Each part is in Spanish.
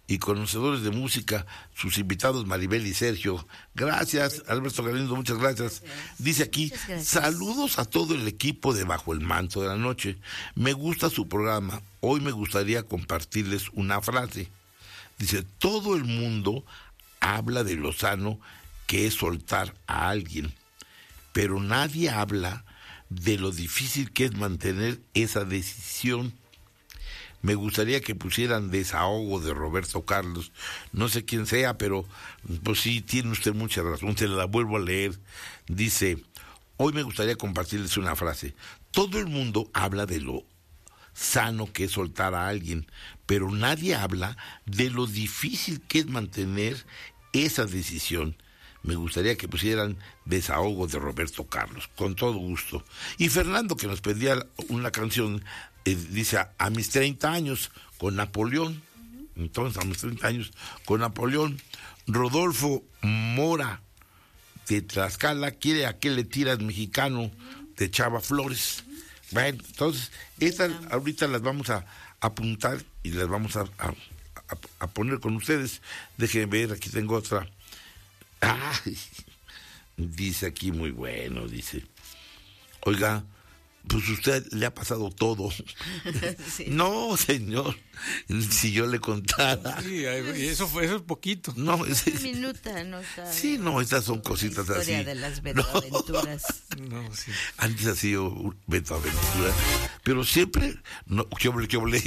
y conocedores de música, sus invitados Maribel y Sergio. Gracias, Alberto Galindo, muchas gracias. Dice aquí, saludos a todo el equipo de Bajo el Manto de la Noche. Me gusta su programa. Hoy me gustaría compartirles una frase. Dice, todo el mundo habla de lo sano que es soltar a alguien, pero nadie habla de lo difícil que es mantener esa decisión. Me gustaría que pusieran Desahogo de Roberto Carlos. No sé quién sea, pero pues sí, tiene usted mucha razón, se la vuelvo a leer. Dice, hoy me gustaría compartirles una frase. Todo el mundo habla de lo sano que es soltar a alguien, pero nadie habla de lo difícil que es mantener esa decisión. Me gustaría que pusieran Desahogo de Roberto Carlos, con todo gusto. Y Fernando, que nos pedía una canción, dice, a mis 30 años, con Napoleón. Entonces, a mis 30 años, con Napoleón. Rodolfo Mora, de Tlaxcala, quiere A qué le tiras mexicano, de Chava Flores. Bueno, entonces, estas ahorita las vamos a apuntar y las vamos a poner con ustedes. Déjenme ver, aquí tengo otra. Ay, dice aquí muy bueno, dice, oiga, pues usted le ha pasado todo. Sí. No, señor, si yo le contara. Sí, eso es poquito. No, es minuta, no sabe. Sí, no, estas son cositas así. La historia de las Betoaventuras. No, sí. Antes ha sido Betoaventuras, pero siempre, no, ¿qué hablé?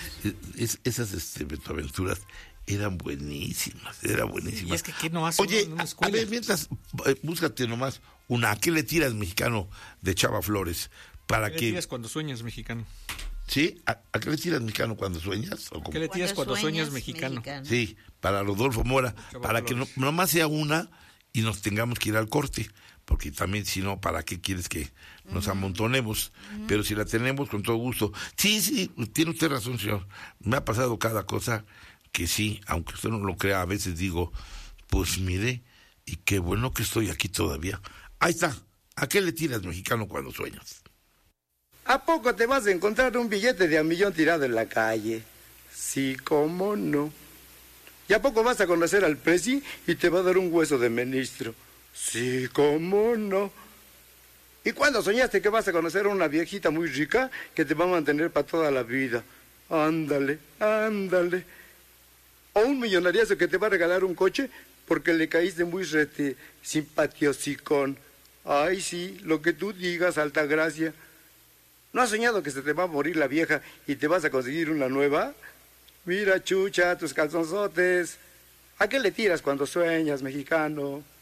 Esas Betoaventuras eran buenísimas. Y es que ¿qué no hace? Oye, a ver, mientras, búscate nomás una ¿A qué le tiras mexicano de Chava Flores? Para ¿Qué le tiras cuando sueñas mexicano? ¿Sí? ¿A qué le tiras mexicano cuando sueñas? ¿O qué le tiras cuando sueñas mexicano? Sí, para Rodolfo Mora, Chava para Flores. Que nomás sea una y nos tengamos que ir al corte, porque también si no, ¿para qué quieres que nos amontonemos? Pero si la tenemos, con todo gusto. Sí, tiene usted razón, señor. Me ha pasado cada cosa que sí, aunque usted no lo crea, a veces digo, pues mire, y qué bueno que estoy aquí todavía. Ahí está. ¿A qué le tiras mexicano cuando sueñas? ¿A poco te vas a encontrar un billete de $1,000,000 tirado en la calle? Sí, cómo no. ¿Y a poco vas a conocer al presi y te va a dar un hueso de ministro? Sí, cómo no. ¿Y cuándo soñaste que vas a conocer a una viejita muy rica que te va a mantener para toda la vida? Ándale, ándale. O un millonariazo que te va a regalar un coche porque le caíste muy simpatiosicón. Ay, sí, lo que tú digas, Altagracia. ¿No has soñado que se te va a morir la vieja y te vas a conseguir una nueva? Mira, chucha, tus calzonzotes. ¿A qué le tiras cuando sueñas, mexicano?